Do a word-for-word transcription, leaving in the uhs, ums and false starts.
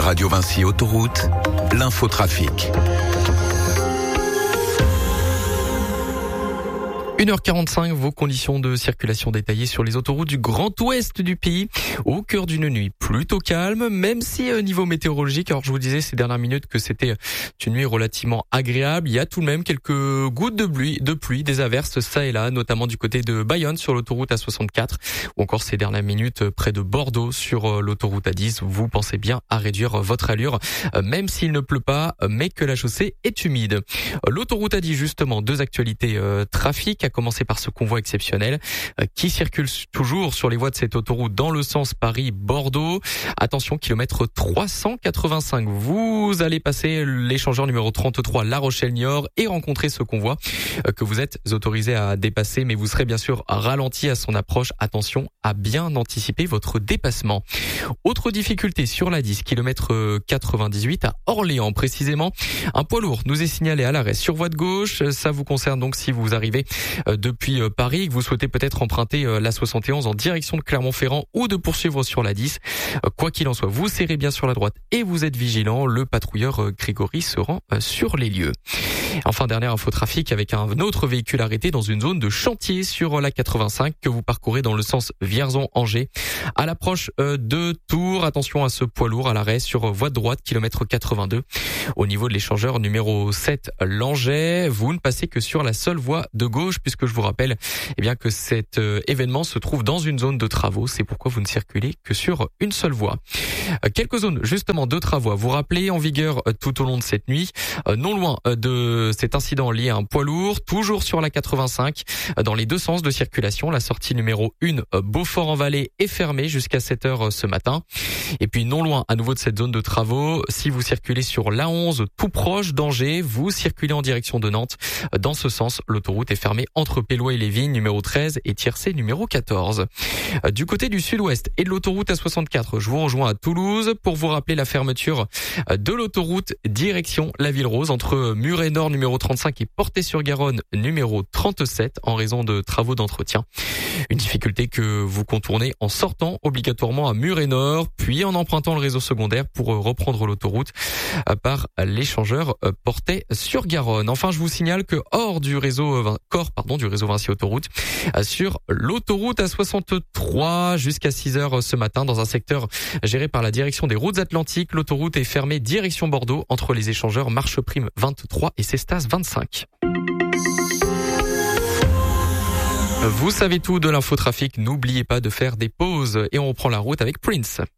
Radio Vinci Autoroute, l'infotrafic. une heure quarante-cinq, vos conditions de circulation détaillées sur les autoroutes du Grand Ouest du pays, au cœur d'une nuit plutôt calme, même si euh, niveau météorologique, alors je vous disais ces dernières minutes que c'était une nuit relativement agréable, il y a tout de même quelques gouttes de pluie, de pluie, des averses ça et là, notamment du côté de Bayonne sur l'autoroute A soixante-quatre, ou encore ces dernières minutes près de Bordeaux sur l'autoroute A dix. Vous pensez bien à réduire votre allure, même s'il ne pleut pas, mais que la chaussée est humide. L'autoroute A dix, justement, deux actualités euh, trafic, à commencer par ce convoi exceptionnel euh, qui circule toujours sur les voies de cette autoroute dans le sens Paris-Bordeaux. Attention, kilomètre trois cent quatre-vingt-cinq. Vous allez passer l'échangeur numéro trente-trois La Rochelle-Niort et rencontrer ce convoi euh, que vous êtes autorisé à dépasser, mais vous serez bien sûr ralenti à son approche. Attention à bien anticiper votre dépassement. Autre difficulté sur la dix, kilomètre quatre-vingt-dix-huit à Orléans précisément. Un poids lourd nous est signalé à l'arrêt sur voie de gauche. Ça vous concerne donc si vous arrivez depuis Paris et que vous souhaitez peut-être emprunter la soixante et onze en direction de Clermont-Ferrand ou de poursuivre sur la dix. Quoi qu'il en soit, vous serrez bien sur la droite et vous êtes vigilant. Le patrouilleur Grégory se rend sur les lieux. Enfin, dernière info trafic avec un autre véhicule arrêté dans une zone de chantier sur la quatre-vingt-cinq que vous parcourez dans le sens Vierzon-Angers. À l'approche de Tours, attention à ce poids lourd à l'arrêt sur voie de droite, kilomètre quatre-vingt-deux. Au niveau de l'échangeur numéro sept, Langeais, vous ne passez que sur la seule voie de gauche puisque je vous rappelle eh bien que cet événement se trouve dans une zone de travaux. C'est pourquoi vous ne circulez que sur une seule voie. Quelques zones justement de travaux à vous rappeler en vigueur tout au long de cette nuit. Non loin de cet incident lié à un poids lourd, toujours sur la quatre-vingt-cinq, dans les deux sens de circulation. La sortie numéro un, Beaufort-en-Vallée, est fermée jusqu'à sept heures ce matin. Et puis non loin à nouveau de cette zone de travaux, si vous circulez sur l'A onze, tout proche d'Angers, vous circulez en direction de Nantes. Dans ce sens, l'autoroute est fermée entre Pélois et les Vignes, numéro treize, et Tiercé, numéro quatorze. Du côté du sud-ouest et de l'autoroute A soixante-quatre, je vous rejoins à Toulouse pour vous rappeler la fermeture de l'autoroute direction la Ville Rose entre Muret-Nord, numéro trente-cinq, et Portet-sur-Garonne, numéro trente-sept, en raison de travaux d'entretien. Une difficulté que vous contournez en sortant obligatoirement à Muret-Nord, puis en empruntant le réseau secondaire pour reprendre l'autoroute par l'échangeur Portet-sur-Garonne. Enfin, je vous signale que hors du réseau, corps, pardon, du réseau Vinci Autoroute, sur l'autoroute A soixante-trois jusqu'à six heures ce matin, dans un secteur géré par la direction des routes atlantiques, l'autoroute est fermée direction Bordeaux entre les échangeurs Marche Prime vingt-trois et Cestas vingt-cinq. Vous savez tout de l'infotrafic, n'oubliez pas de faire des pauses et on reprend la route avec Prince.